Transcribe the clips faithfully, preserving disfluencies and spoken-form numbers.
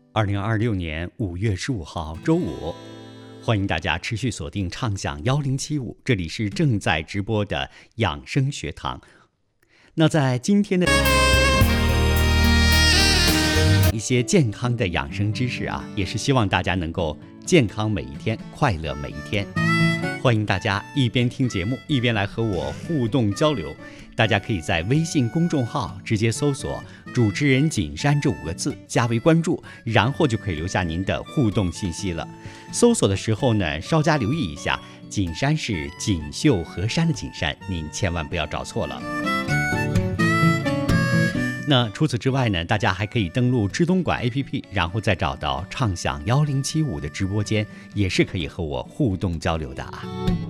二零二六年五月十五号周五，欢迎大家持续锁定畅享幺零七五，这里是正在直播的养生学堂。那在今天的一些健康的养生知识啊，也是希望大家能够健康每一天，快乐每一天。欢迎大家一边听节目一边来和我互动交流。大家可以在微信公众号直接搜索主持人锦山这五个字，加为关注，然后就可以留下您的互动信息了。搜索的时候呢，稍加留意一下，锦山是锦绣河山的锦山，您千万不要找错了。那除此之外呢，大家还可以登录知东莞 A P P， 然后再找到畅享幺零七五的直播间，也是可以和我互动交流的啊。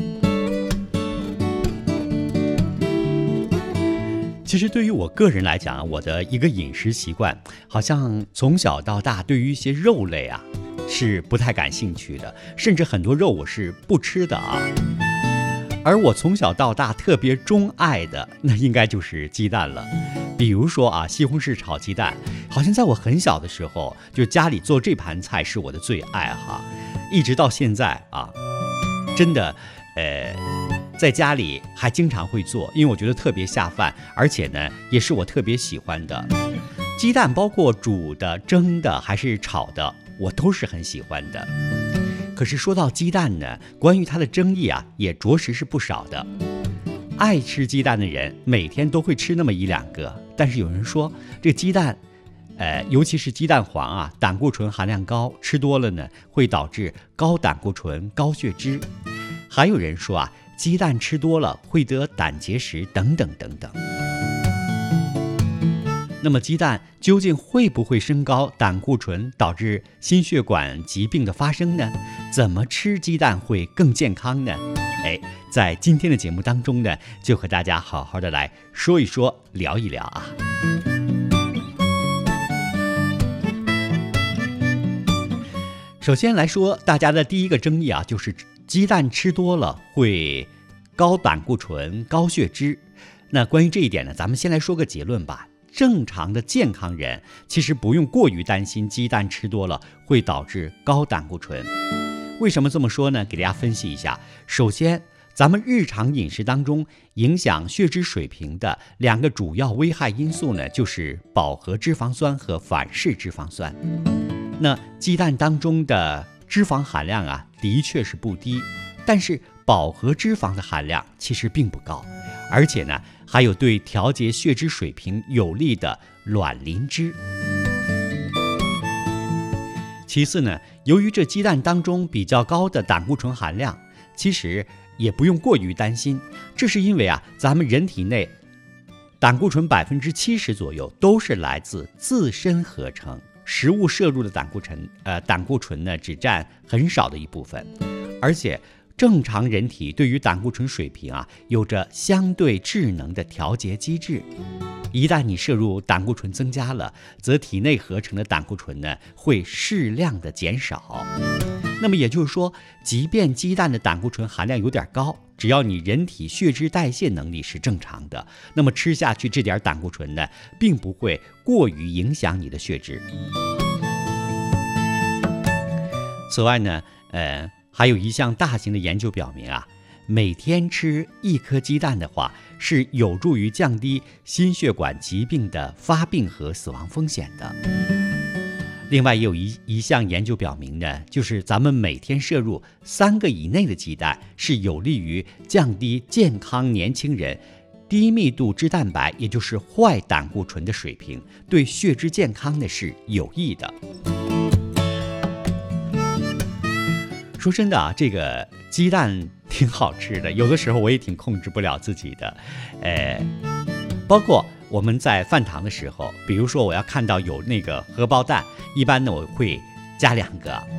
其实对于我个人来讲，我的一个饮食习惯，好像从小到大对于一些肉类啊是不太感兴趣的，甚至很多肉我是不吃的啊。而我从小到大特别钟爱的，那应该就是鸡蛋了。比如说啊，西红柿炒鸡蛋，好像在我很小的时候，就家里做这盘菜是我的最爱哈，一直到现在啊，真的，呃。在家里还经常会做，因为我觉得特别下饭，而且呢也是我特别喜欢的。鸡蛋包括煮的、蒸的还是炒的，我都是很喜欢的。可是说到鸡蛋呢，关于它的争议啊也着实是不少的。爱吃鸡蛋的人每天都会吃那么一两个，但是有人说这鸡蛋呃，尤其是鸡蛋黄啊，胆固醇含量高，吃多了呢会导致高胆固醇、高血脂。还有人说啊，鸡蛋吃多了会得胆结石等等等等。那么鸡蛋究竟会不会升高胆固醇，导致心血管疾病的发生呢？怎么吃鸡蛋会更健康呢？哎，在今天的节目当中呢，就和大家好好的来说一说，聊一聊啊。首先来说，大家的第一个争议啊，就是鸡蛋吃多了会高胆固醇、高血脂。那关于这一点呢，咱们先来说个结论吧。正常的健康人其实不用过于担心鸡蛋吃多了会导致高胆固醇。为什么这么说呢？给大家分析一下。首先，咱们日常饮食当中影响血脂水平的两个主要危害因素呢，就是饱和脂肪酸和反式脂肪酸。那鸡蛋当中的脂肪含量啊，的确是不低，但是饱和脂肪的含量其实并不高，而且呢，还有对调节血脂水平有利的卵磷脂。其次呢，由于这鸡蛋当中比较高的胆固醇含量，其实也不用过于担心，这是因为啊，咱们人体内胆固醇百分之七十左右都是来自自身合成。食物摄入的胆固醇，呃，胆固醇呢只占很少的一部分，而且正常人体对于胆固醇水平啊有着相对智能的调节机制。一旦你摄入胆固醇增加了，则体内合成的胆固醇呢会适量的减少。那么也就是说，即便鸡蛋的胆固醇含量有点高，只要你人体血脂代谢能力是正常的，那么吃下去这点胆固醇呢，并不会过于影响你的血脂。此外呢，呃，还有一项大型的研究表明啊，每天吃一颗鸡蛋的话，是有助于降低心血管疾病的发病和死亡风险的。另外也有一一项研究表明呢，就是咱们每天摄入三个以内的鸡蛋，是有利于降低健康年轻人低密度脂蛋白，也就是坏胆固醇的水平，对血脂健康呢是有益的。说真的啊，这个鸡蛋挺好吃的，有的时候我也挺控制不了自己的，呃，包括我们在饭堂的时候，比如说我要看到有那个荷包蛋，一般呢我会加两个，